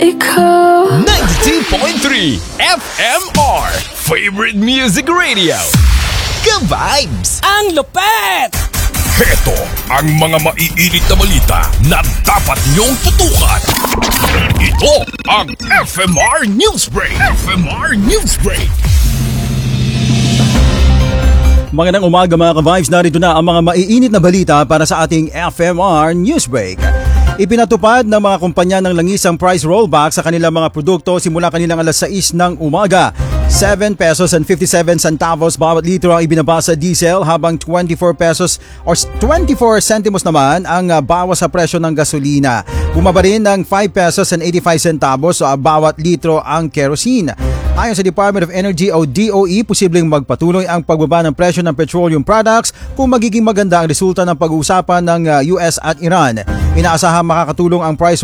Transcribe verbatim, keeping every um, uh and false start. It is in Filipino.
Ikaw ninety-two point three F M R Favorite Music Radio. Ka-vibes! Ang lupet! Heto ang mga maiinit na balita na dapat niyong tutukan. Ito ang F M R Newsbreak. F M R Newsbreak. Magandang umaga mga ka-vibes, narito na ang mga maiinit na balita para sa ating F M R Newsbreak. Ipinatupad ng mga kumpanya ng langis ang price rollback sa kanilang mga produkto simula kanilang alas sais ng umaga. seven pesos and fifty-seven centavos bawat litro ang ibinaba sa diesel, habang twenty-four pesos or twenty-four centimos naman ang uh, bawas sa presyo ng gasolina. Bumaba rin ng five pesos and eighty-five centavos uh, bawat litro ang kerosene. Ayon sa Department of Energy o D O E, posibleng magpatuloy ang pagbaba ng presyo ng petroleum products kung magiging maganda ang resulta ng pag-uusapan ng uh, U S at Iran. Inaasahang makakatulong ang price